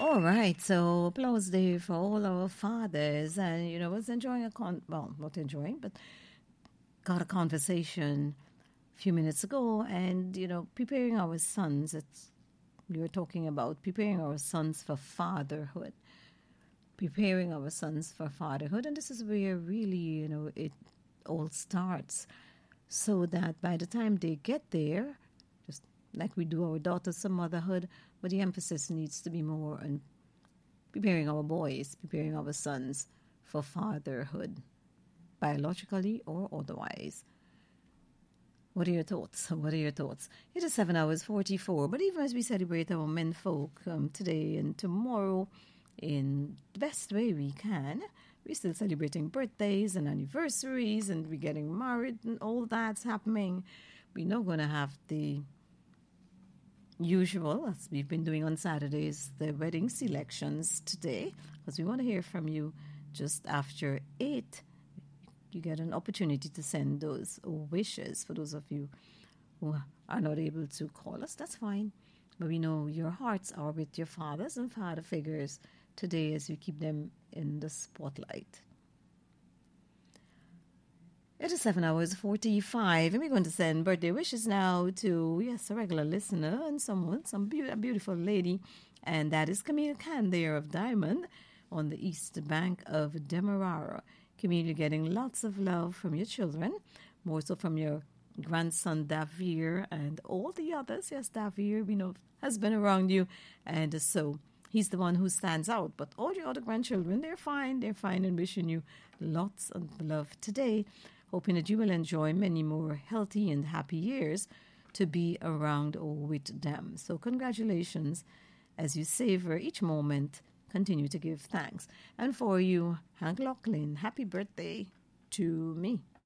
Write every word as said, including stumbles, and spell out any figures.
All right, so applause day for all our fathers. And, you know, I was enjoying a con, well, not enjoying, but got a conversation a few minutes ago. And, you know, preparing our sons, it's, we were talking about preparing our sons for fatherhood. Preparing our sons for fatherhood. And this is where really, you know, it all starts. So that by the time they get there, just like we do our daughters for motherhood, but the emphasis needs to be more on preparing our boys, preparing our sons for fatherhood, biologically or otherwise. What are your thoughts? What are your thoughts? It is seven hours forty-four, but even as we celebrate our men folk um, today and tomorrow in the best way we can, we're still celebrating birthdays and anniversaries, and we're getting married and all that's happening. We're not going to have the usual, as we've been doing on Saturdays, the wedding selections today, because we want to hear from you just after eight. You get an opportunity to send those wishes for those of you who are not able to call us. That's fine. But we know your hearts are with your fathers and father figures today as you keep them in the spotlight. It is seven hours forty-five, and we're going to send birthday wishes now to, yes, a regular listener and someone, some be- a beautiful lady, and that is Camille Khan there of Diamond on the east bank of Demerara. Camille, you're getting lots of love from your children, more so from your grandson Davir and all the others. Yes, Davir, we know, has been around you, and so he's the one who stands out. But all your other grandchildren, they're fine, they're fine, and wishing you lots of love today. Hoping that you will enjoy many more healthy and happy years to be around with them. So congratulations as you savor each moment. Continue to give thanks. And for you, Hank Lachlan, happy birthday to me.